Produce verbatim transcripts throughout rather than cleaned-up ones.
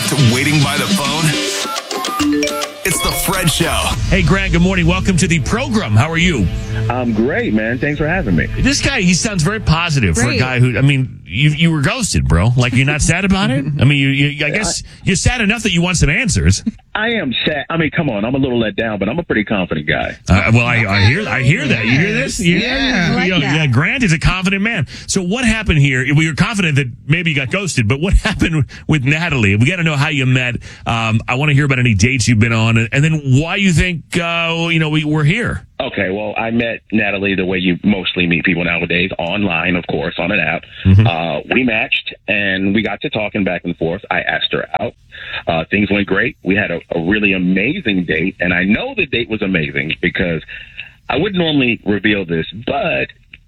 to Waiting by the Phone? It's the Fred Show. Hey, Grant, good morning. Welcome to the program. How are you? I'm great, man. Thanks for having me. This guy, he sounds very positive Great. for a guy who, I mean, you you were ghosted, bro. Like, you're not sad about it? I mean, you, you I guess you're sad enough that you want some answers. I am sad. I mean, come on. I'm a little let down, but I'm a pretty confident guy. Uh, well, I, I hear I hear that. You hear this? You hear Yeah, that? I like You know, that. yeah, Grant is a confident man. So what happened here? We were confident that maybe you got ghosted, but what happened with Natalie? We got to know how you met. Um, I want to hear about any dates you've been on, and, and then why you think, uh, you know, we, we're here. Okay, well, I met Natalie the way you mostly meet people nowadays, online, of course, on an app. Mm-hmm. Uh, we matched, and we got to talking back and forth. I asked her out. Uh, things went great. We had a, a really amazing date, and I know the date was amazing because I wouldn't normally reveal this, but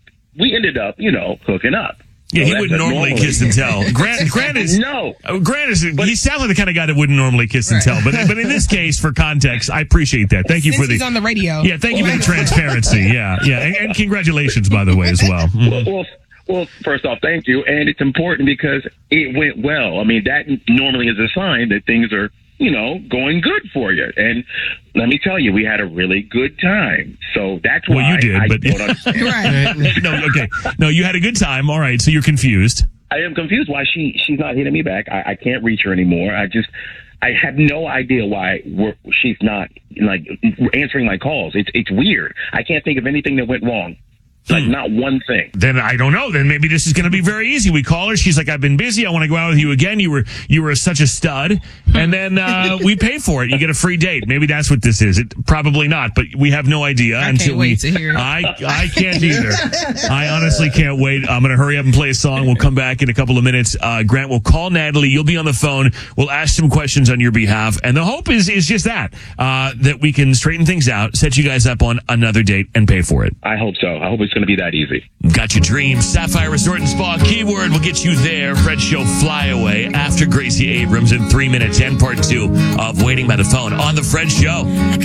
we ended up, you know, hooking up. Yeah, So he that's wouldn't a normally normally- kiss and tell. Grant, Grant is No. uh, Grant is. He sounds like the kind of guy that wouldn't normally kiss and tell. But but in this case, for context, I appreciate that. Thank you Since for the he's on the radio. yeah. Thank you for the transparency. Yeah, yeah, and, and congratulations, by the way, as well. Mhm. Well, well, well, first off, thank you. And it's important because it went well. I mean, that normally is a sign that things are, you know, going good for you. And let me tell you, we had a really good time. So that's why Well, you did, I but don't understand. Right. no, okay, no, you had a good time. All right, so you're confused. I am confused why she she's not hitting me back. I, I can't reach her anymore. I just I have no idea why we're, she's not like answering my calls. It's it's weird. I can't think of anything that went wrong. Like not one thing. Then I don't know. Then maybe this is going to be very easy. We call her. She's like, "I've been busy. I want to go out with you again. You were you were such a stud." And then uh, we pay for it. You get a free date. Maybe that's what this is. It probably not, but we have no idea I until can't wait we. to hear it. I I can't either. I honestly can't wait. I'm going to hurry up and play a song. We'll come back in a couple of minutes. Uh, Grant will call Natalie. You'll be on the phone. We'll ask some questions on your behalf, and the hope is is just that uh, that we can straighten things out, set you guys up on another date, and pay for it. I hope so. I hope it's going to be that easy. Got your dreams. Sapphire Resort and Spa keyword will get you there. Fred Show Fly Away after Gracie Abrams in three minutes and part two of Waiting by the Phone on the Fred Show.